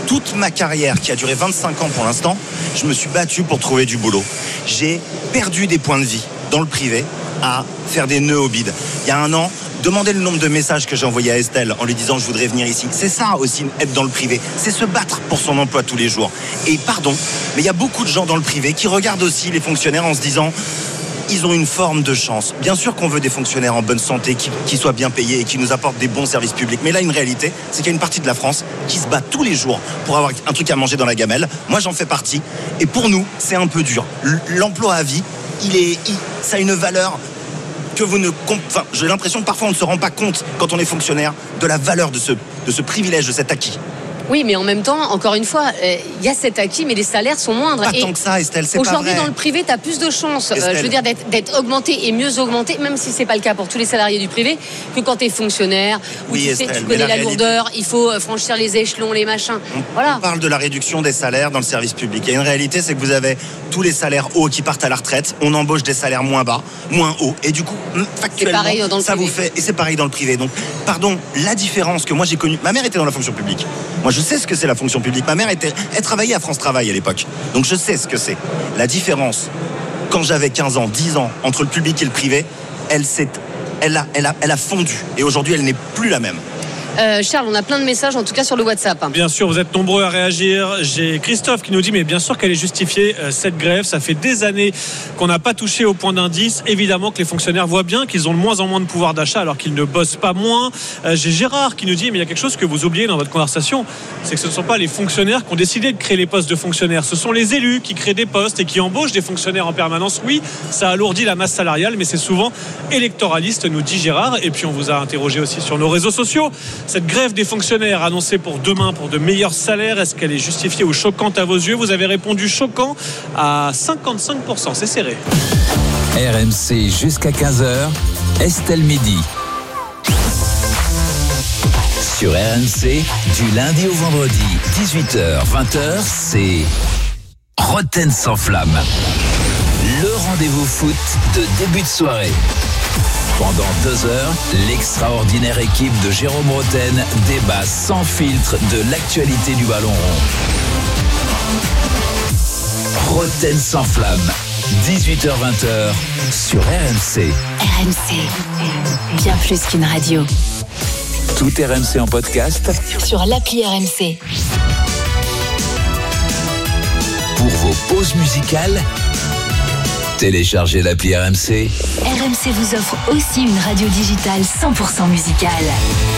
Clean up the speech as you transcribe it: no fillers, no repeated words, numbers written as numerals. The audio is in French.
toute ma carrière, qui a duré 25 ans pour l'instant, je me suis battu pour trouver du boulot. J'ai perdu des points de vie dans le privé à faire des nœuds au bide. Il y a un an, demandez le nombre de messages que j'ai envoyés à Estelle en lui disant je voudrais venir ici. C'est ça aussi, être dans le privé. C'est se battre pour son emploi tous les jours. Et pardon, mais il y a beaucoup de gens dans le privé qui regardent aussi les fonctionnaires en se disant ils ont une forme de chance. Bien sûr qu'on veut des fonctionnaires en bonne santé, qui soient bien payés et qui nous apportent des bons services publics. Mais là, une réalité, c'est qu'il y a une partie de la France qui se bat tous les jours pour avoir un truc à manger dans la gamelle. Moi, j'en fais partie. Et pour nous, c'est un peu dur. L'emploi à vie, ça a une valeur que j'ai l'impression que parfois on ne se rend pas compte quand on est fonctionnaire de la valeur de ce privilège, de cet acquis. Oui, mais en même temps, encore une fois, il y a cet acquis, mais les salaires sont moindres. Pas tant que ça, Estelle, c'est pas vrai. Aujourd'hui, dans le privé, tu as plus de chances, d'être augmenté et mieux augmenté, même si c'est pas le cas pour tous les salariés du privé, que quand tu es fonctionnaire, où tu connais la lourdeur, il faut franchir les échelons, les machins. On parle de la réduction des salaires dans le service public. Il y a une réalité, c'est que vous avez tous les salaires hauts qui partent à la retraite, on embauche des salaires moins bas, moins hauts, et du coup, factuellement, c'est pareil dans le ça privé. vous fait, et c'est pareil dans le privé. Donc, pardon, la différence que moi j'ai connue, ma mère était dans la fonction publique. Moi, je sais ce que c'est la fonction publique. Ma mère, elle travaillait à France Travail à l'époque. Donc, je sais ce que c'est. La différence, quand j'avais 15 ans, 10 ans, entre le public et le privé, elle a fondu. Et aujourd'hui, elle n'est plus la même. Charles, on a plein de messages en tout cas sur le WhatsApp. Bien sûr, vous êtes nombreux à réagir. J'ai Christophe qui nous dit mais bien sûr qu'elle est justifiée cette grève. Ça fait des années qu'on n'a pas touché au point d'indice. Évidemment que les fonctionnaires voient bien qu'ils ont de moins en moins de pouvoir d'achat alors qu'ils ne bossent pas moins. J'ai Gérard qui nous dit mais il y a quelque chose que vous oubliez dans votre conversation, c'est que ce ne sont pas les fonctionnaires qui ont décidé de créer les postes de fonctionnaires. Ce sont les élus qui créent des postes et qui embauchent des fonctionnaires en permanence. Oui, ça alourdit la masse salariale, mais c'est souvent électoraliste, nous dit Gérard. Et puis on vous a interrogé aussi sur nos réseaux sociaux. Cette grève des fonctionnaires annoncée pour demain pour de meilleurs salaires, est-ce qu'elle est justifiée ou choquante à vos yeux? Vous avez répondu choquant à 55%, c'est serré. RMC jusqu'à 15h, Estelle Midi. Sur RMC, du lundi au vendredi, 18h-20h, c'est Roten sans flamme. Le rendez-vous foot de début de soirée. Pendant 2 heures, l'extraordinaire équipe de Jérôme Roten débat sans filtre de l'actualité du ballon rond. Roten sans flamme, 18h-20h sur RMC. RMC, bien plus qu'une radio. Tout RMC en podcast sur l'appli RMC. Pour vos pauses musicales, téléchargez l'appli RMC. RMC vous offre aussi une radio digitale 100% musicale.